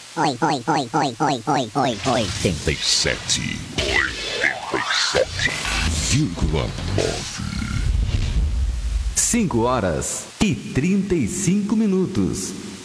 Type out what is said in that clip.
Oi, oi, oi, oi, oi, oi, oi, oi. 87,9. 5 horas e 35 minutos.